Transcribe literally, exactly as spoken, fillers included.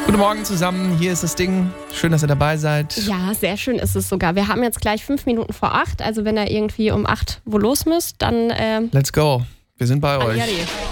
Guten Morgen zusammen, hier ist das Ding. Schön, dass ihr dabei seid. Ja, sehr schön ist es sogar. Wir haben jetzt gleich fünf Minuten vor acht. Also wenn ihr irgendwie um acht wo los müsst, dann... Ähm, Let's go. Wir sind bei euch. Arrivederci.